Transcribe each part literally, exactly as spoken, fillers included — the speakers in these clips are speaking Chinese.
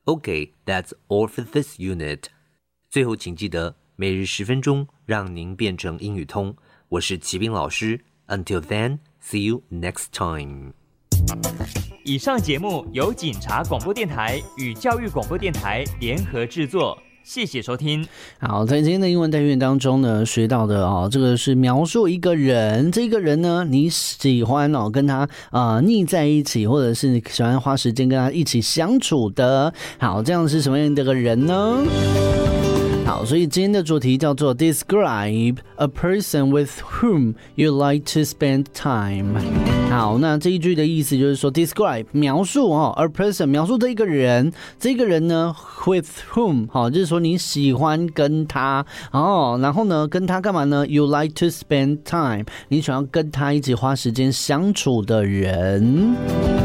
Okay, that's all for this unit. 最后请记得每日十分钟，让您变成英语通。我是齐斌老师。Until then, see you next time. 以上节目由警察广播电台与教育广播电台联合制作。谢谢收听。 好，在今天的英文单元当中呢，学到的哦，这个是描述一个人，这个人呢，你喜欢哦跟他啊、呃、腻在一起，或者是你喜欢花时间跟他一起相处的。好，这样是什么样的一个人呢？好，所以今天的主题叫做 Describe a person with whom you like to spend time。 好，那这一句的意思就是说 Describe 描述哦 a person 描述这一个人，这个人呢 with whom 好，就是说你喜欢跟他哦，然后呢跟他干嘛呢 You like to spend time 你喜欢跟他一起花时间相处的人。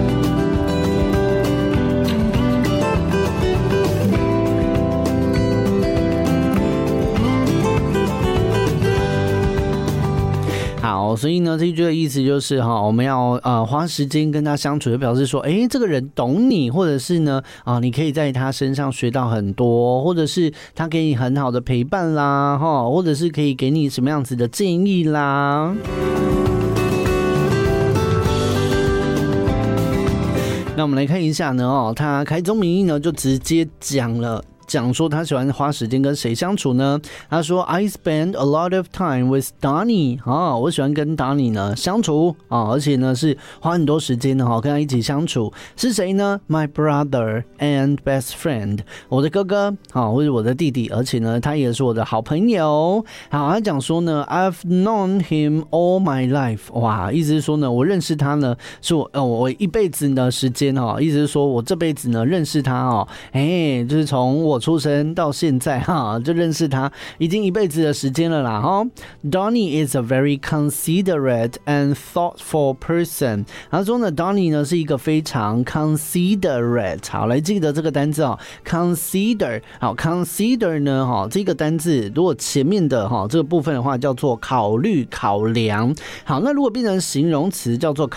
好，所以呢，这一句的意思就是哈，我们要呃花时间跟他相处，就表示说，哎，这个人懂你，或者是呢啊、呃，你可以在他身上学到很多，或者是他给你很好的陪伴啦，哈，或者是可以给你什么样子的建议啦。那我们来看一下呢，哦，他开宗明义呢就直接讲了。讲说他喜欢花时间跟谁相处呢？他说 I spend a lot of time with Donnie 啊，我喜欢跟 Donnie 呢相处啊，而且呢是花很多时间呢跟他一起相处。是谁呢 ？My brother and best friend， 我的哥哥啊，或者我的弟弟，而且呢他也是我的好朋友。好，他讲说呢 I've known him all my life， 哇，意思是说呢我认识他呢是我呃我一辈子的时间哈，意思是说我这辈子呢认识他哦，哎，就是从我出生到现在哈，就认识他已经一辈子的时间了啦哈。Donnie is a very considerate and thoughtful person。他说呢 ，Donnie 呢是一个非常 considerate。好，来记得这个单字哦 ，consider。好 ，consider 呢哈，这个单字如果前面的哈这个部分的话叫做考虑、考量。好，那如果变成形容词叫做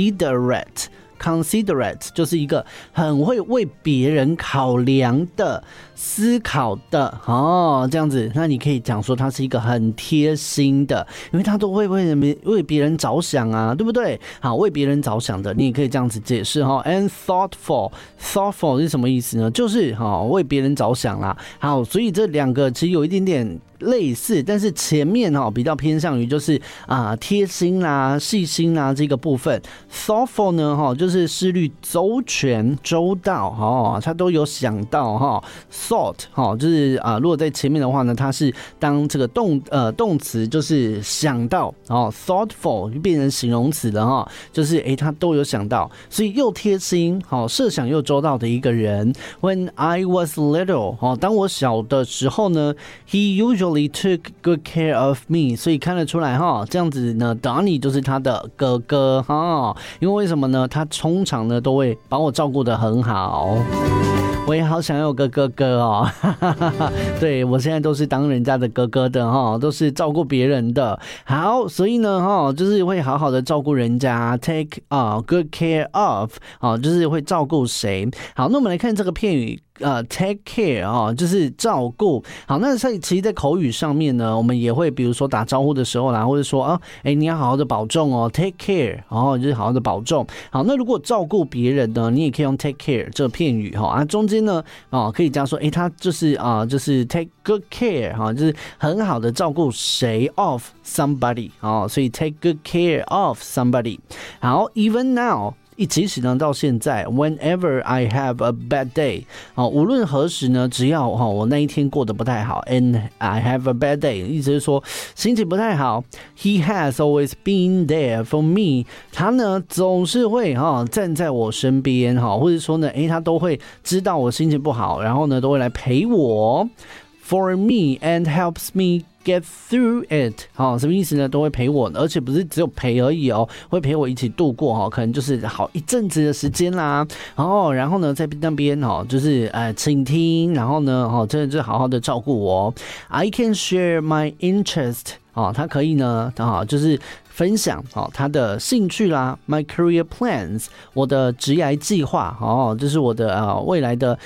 considerate。considerate 就是一个很会为别人考量的、思考的哦，这样子，那你可以讲说他是一个很贴心的，因为他都会为为别人着想啊，对不对？好，为别人着想的，你也可以这样子解释哈。And thoughtful， thoughtful 是什么意思呢？就是哈为别人着想啦。好，所以这两个其实有一点点类似，但是前面哈比较偏向于就是啊贴心啦、细心啦这个部分。thoughtful 呢哈就是思虑周全、周到哦，他都有想到哈。thought 哈就是啊如果在前面的话呢，它是当这个动呃动词就是想到哦 ，thoughtful 就变成形容词了哈，就是诶他都有想到，所以又贴心好设想又周到的一个人。When I was little 哦，当我小的时候呢 ，he usually took good care of me， 所以看得出来哈，这样子呢 ，Donnie 就是他的哥哥哈，因为为什么呢？他通常呢都会把我照顾得很好。我也好想要有个哥哥哦，对我现在都是当人家的哥哥的哈，都是照顾别人的。好，所以呢哈，就是会好好的照顾人家 ，take 啊、uh, good care of 啊，就是会照顾谁。好，那我们来看这个片语。呃 take care 哦，就是照顾。好，那在其实，在口语上面呢，我们也会比如说打招呼的时候啦，或者说啊，哎，你要好好的保重哦 ，take care， 哦，就是好好的保重。好，那如果照顾别人呢，你也可以用 take care 这个片语哈啊，中间呢哦可以加说，哎，他就是啊，就是 take good care 哈，就是很好的照顾谁 of somebody 哦，所以 take good care of somebody。好 ，even now。其实呢，到现在 ，whenever I have a bad day， 哦，无论何时呢，只要哈、哦、我那一天过得不太好 ，and I have a bad day， 意思是说心情不太好 ，He has always been there for me， 他呢总是会哈、哦、站在我身边哈、哦，或者说呢，诶，他都会知道我心情不好，然后呢都会来陪我 ，for me and helps me。Get through it， 好、哦，什么意思呢？都会陪我，而且不是只有陪而已哦，会陪我一起度过哈、哦，可能就是好一阵子的时间啦。哦，然后呢，在那边哦，就是呃倾听，然后呢，哦，真的是好好的照顾我。I can share my interest， 哦，他可以呢，啊、哦，就是分享哦他的兴趣啦 ，my career plans， 我的职涯计划哦，这是我的呃未来的